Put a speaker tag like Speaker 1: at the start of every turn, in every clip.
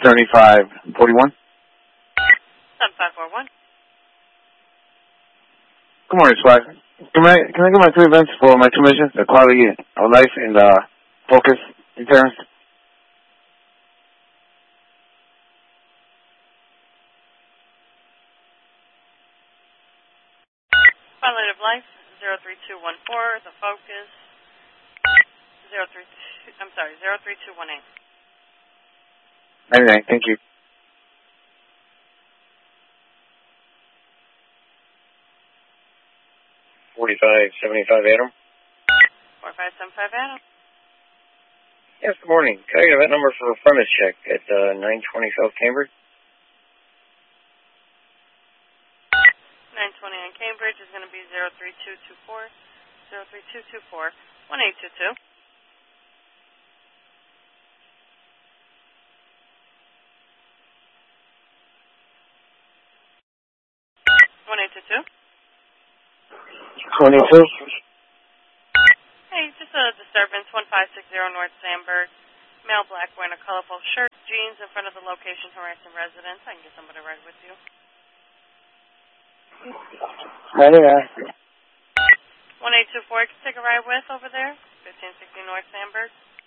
Speaker 1: 7541.
Speaker 2: 7541.
Speaker 1: Good morning, Swag. Can I get my 2 events for my 2 missions, the quality of life and focus deterrence?
Speaker 2: Quality of life 03214. The focus 03218.
Speaker 1: 99, thank you.
Speaker 3: 4575 Adam.
Speaker 2: 4575 Adam.
Speaker 3: Yes, good morning. Can I get that number for a premise check at 920 South Cambridge?
Speaker 2: 920 on Cambridge is going to be 03224. 03224. 1822. 1822.
Speaker 1: 22.
Speaker 2: Hey, just a disturbance, 1560 North Sandburg. Male black wearing a colorful shirt, jeans in front of the location harassing residents. I can get somebody to ride with you.
Speaker 1: Hi there.
Speaker 2: 1824, can take a ride with over there. 1560 North Sandburg.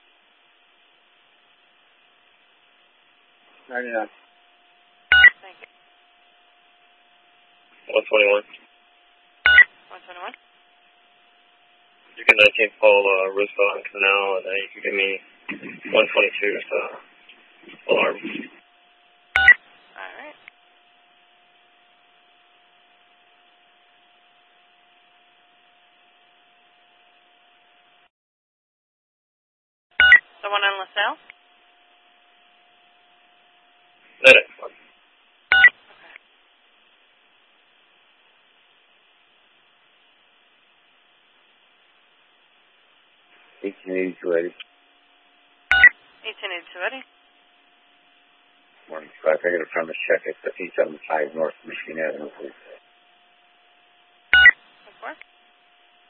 Speaker 1: 99.
Speaker 2: Thank you.
Speaker 3: 121.
Speaker 2: 121.
Speaker 3: You can 19th Paul Roosevelt and Canal, and you can give me 122's alarm.
Speaker 2: All right. The one on LaSalle?
Speaker 3: That is fine.
Speaker 1: Okay. 1882, Eddie.
Speaker 2: 1882, Eddie.
Speaker 1: Morning, Swag. I got a premise check at 875 North Michigan Avenue, please.